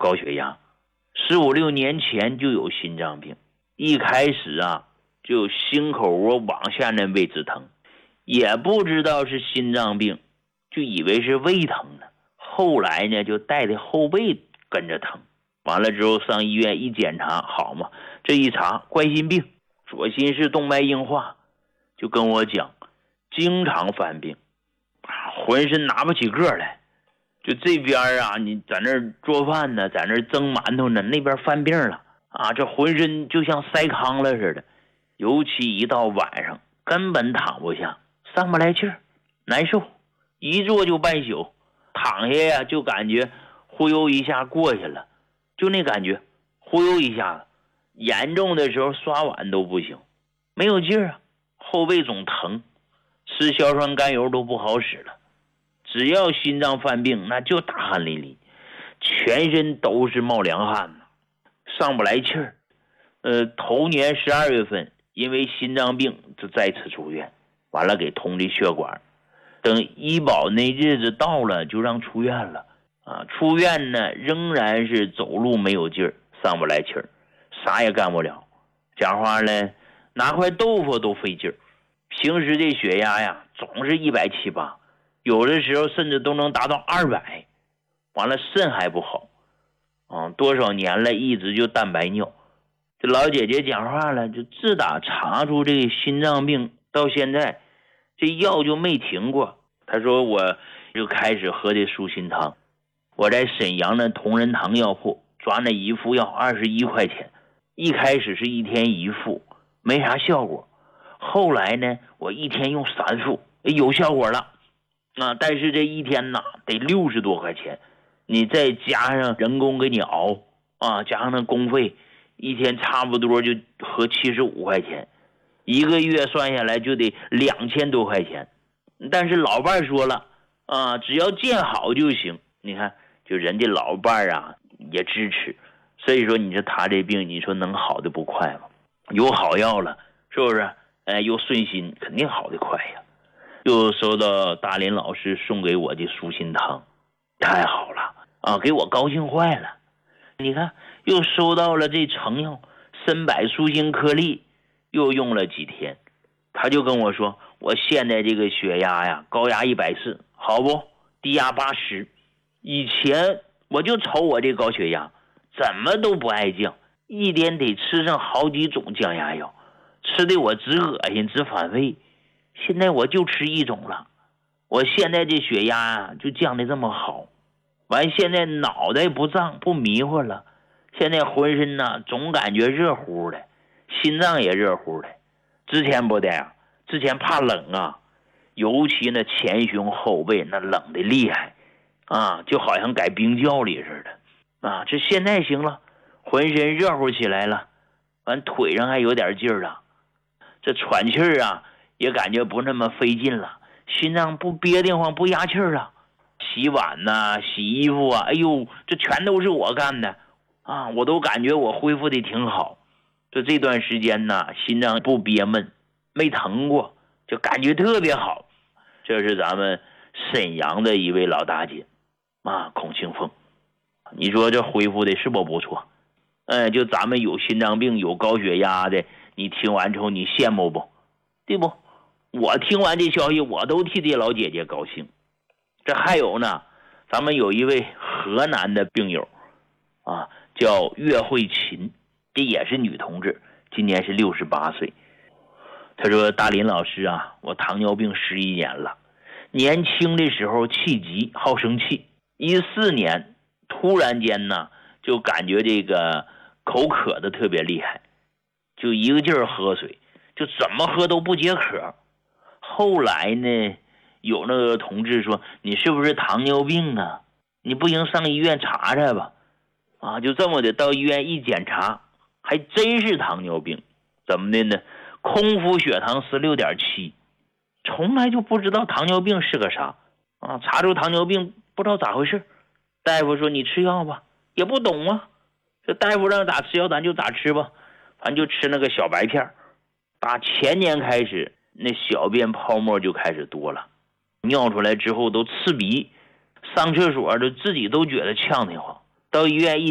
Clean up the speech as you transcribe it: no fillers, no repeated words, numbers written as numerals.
高血压，15、16年前就有心脏病，一开始啊就心口窝往下那位置疼，也不知道是心脏病，就以为是胃疼呢。后来呢就带的后背跟着疼，完了之后上医院一检查，好嘛，这一查冠心病，左心室动脉硬化，就跟我讲经常犯病，浑身拿不起个来。就这边啊，你在那儿做饭呢，在那儿蒸馒头呢，那边犯病了啊，这浑身就像塞糠了似的，尤其一到晚上根本躺不下，上不来气儿，难受，一坐就半宿，躺下呀就感觉忽悠一下过去了，就那感觉忽悠一下子，严重的时候刷碗都不行，没有劲儿啊，后背总疼，吃硝酸甘油都不好使了。只要心脏犯病，那就大汗淋漓，全身都是冒凉汗，上不来气儿。头年12月份，因为心脏病就再次住院，完了给通的血管。等医保那日子到了，就让出院了啊。出院呢，仍然是走路没有劲儿，上不来气儿，啥也干不了。讲话呢，拿块豆腐都费劲儿。平时这血压呀，总是170、180。有的时候甚至都能达到200，完了肾还不好，多少年了一直就蛋白尿。这老姐姐讲话了，就自打查出这个心脏病到现在，这药就没停过。她说我就开始喝这舒心汤，我在沈阳的同仁堂药铺抓那一副药21块钱，一开始是1天1副，没啥效果，后来呢我1天用3副，有效果了。但是这一天呐得60多块钱，你再加上人工给你熬加上那工费，一天差不多就合75块钱，一个月算下来就得2000多块钱。但是老伴说了只要见好就行，你看就人家老伴也支持，所以说你说他这病，你说能好的不快吗？有好药了，是不是？又顺心，肯定好的快呀。又收到大林老师送给我的舒心汤，太好了给我高兴坏了。你看又收到了这成药参柏舒心颗粒，又用了几天，他就跟我说我现在这个血压呀，高压140，好不？低压80。以前我就瞅我这高血压怎么都不爱降，一天得吃上好几种降压药，吃的我直恶心直反胃。现在我就吃一种了，我现在这血压就降得这么好，完现在脑袋不胀不迷糊了，现在浑身总感觉热乎的，心脏也热乎的。之前不的之前怕冷尤其那前胸后背那冷的厉害就好像改冰窖里似的这现在行了，浑身热乎起来了，完腿上还有点劲儿了，这喘气儿也感觉不那么费劲了，心脏不憋得慌不压气儿了。洗碗洗衣服哎呦，这全都是我干的我都感觉我恢复的挺好。这段时间心脏不憋闷，没疼过，就感觉特别好。这是咱们沈阳的一位老大姐孔庆凤，你说这恢复的是不错？就咱们有心脏病有高血压的，你听完之后你羡慕不？对不？我听完这消息我都替这老姐姐高兴。这还有呢，咱们有一位河南的病友叫岳慧琴，这也是女同志，今年是68岁。她说大林老师我糖尿病11年了，年轻的时候气急好生气，14年突然间就感觉这个口渴的特别厉害，就一个劲儿喝水，就怎么喝都不解渴。后来呢，有那个同志说你是不是糖尿病你不行上医院查查吧就这么的到医院一检查，还真是糖尿病。怎么的呢？空腹血糖16.7，从来就不知道糖尿病是个啥查出糖尿病不知道咋回事，大夫说你吃药吧，也不懂这大夫让咋吃药咱就咋吃吧，反正就吃那个小白片。打前年开始，那小便泡沫就开始多了，尿出来之后都刺鼻，上厕所自己都觉得呛得慌，到医院一